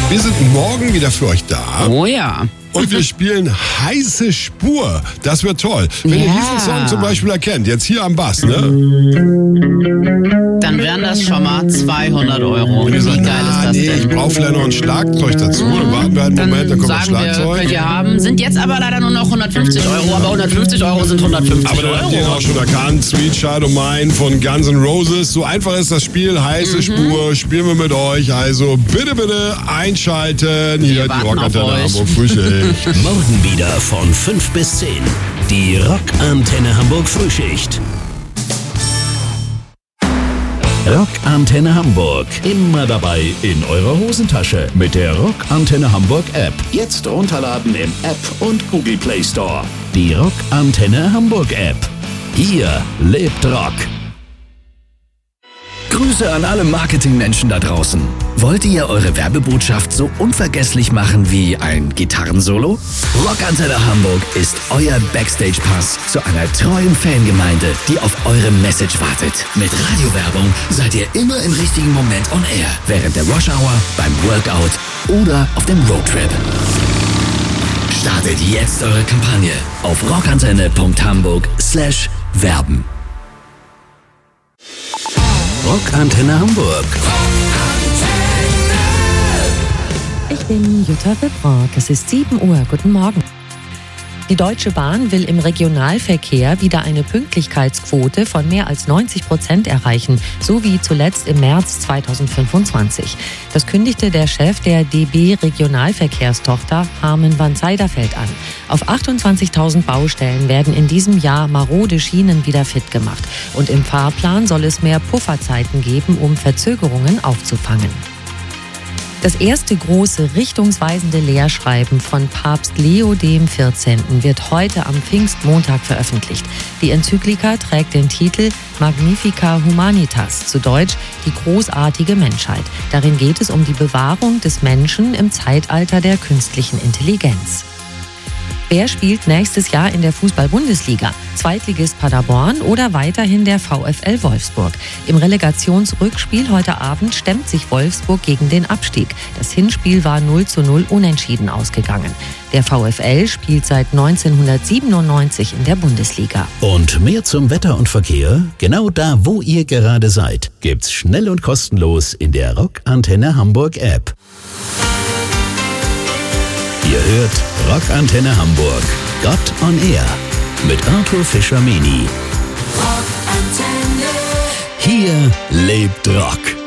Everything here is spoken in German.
Wir sind morgen wieder für euch da. Oh ja. Und wir spielen heiße Spur. Das wird toll. Wenn ihr diesen Song zum Beispiel erkennt, jetzt hier am Bass, ne? Dann wären das schon mal 200 Euro. Wie geil ist das Ich denn? brauche vielleicht noch ein Schlagzeug dazu. Dann warten wir einen Moment, dann kommt das sagen wir, Schlagzeug. könnt ihr haben. Sind jetzt aber leider nur noch 150 Euro. Aber 150 Euro sind 150 Aber dann habt ihr ihn Euro. auch schon erkannt. Sweet Child O' Mine von Guns N' Roses. So einfach ist das Spiel. Heiße Spur. Spielen wir mit euch. Also bitte, bitte einschalten. Hier die warten Rockantenne auf euch. Hamburg Frühschicht. Morgen wieder von 5 bis 10. Die Rockantenne Hamburg Frühschicht. Rockantenne Hamburg. Immer dabei in eurer Hosentasche mit der Rockantenne Hamburg App. Jetzt runterladen im App und Google Play Store. Die Rockantenne Hamburg App. Hier lebt Rock. Grüße an alle Marketingmenschen da draußen. Wollt ihr eure Werbebotschaft so unvergesslich machen wie ein Gitarrensolo? Rockantenne Hamburg ist euer Backstage-Pass zu einer treuen Fangemeinde, die auf eure Message wartet. Mit Radiowerbung seid ihr immer im richtigen Moment on air. Während der Rush-Hour, beim Workout oder auf dem Roadtrip. Startet jetzt eure Kampagne auf rockantenne.hamburg/werben. Rockantenne Hamburg. Ich bin Jutta Wittbrock. Es ist 7 Uhr. Guten Morgen. Die Deutsche Bahn will im Regionalverkehr wieder eine Pünktlichkeitsquote von mehr als 90% erreichen, so wie zuletzt im März 2025. Das kündigte der Chef der DB Regionalverkehrstochter Harmen van Zijderveld an. Auf 28.000 Baustellen werden in diesem Jahr marode Schienen wieder fit gemacht. Und im Fahrplan soll es mehr Pufferzeiten geben, um Verzögerungen aufzufangen. Das erste große richtungsweisende Lehrschreiben von Papst Leo XIV. Wird heute am Pfingstmontag veröffentlicht. Die Enzyklika trägt den Titel Magnifica Humanitas, zu Deutsch die großartige Menschheit. Darin geht es um die Bewahrung des Menschen im Zeitalter der künstlichen Intelligenz. Wer spielt nächstes Jahr in der Fußball-Bundesliga? Zweitligist Paderborn oder weiterhin der VfL Wolfsburg? Im Relegationsrückspiel heute Abend stemmt sich Wolfsburg gegen den Abstieg. Das Hinspiel war 0:0 unentschieden ausgegangen. Der VfL spielt seit 1997 in der Bundesliga. Und mehr zum Wetter und Verkehr? Genau da, wo ihr gerade seid, gibt's schnell und kostenlos in der Rockantenne Hamburg App. Ihr hört Rockantenne Hamburg. Gott on Air mit Arthur Fischer-Meni. Hier lebt Rock.